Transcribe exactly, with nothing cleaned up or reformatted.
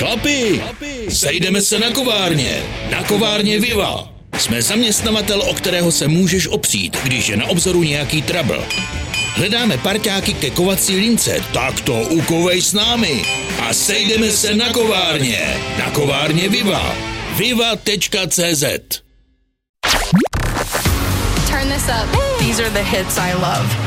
Chlapi, sejdeme se na kovárně. Na kovárně Viva. Jsme zaměstnavatel, o kterého se můžeš opřít, když je na obzoru nějaký trouble. Hledáme parťáky ke kovací lince, tak to ukovej s námi. A sejdeme se na kovárně. Na kovárně Viva. viva tečka cé zet. Turn this up. These are the hits I love.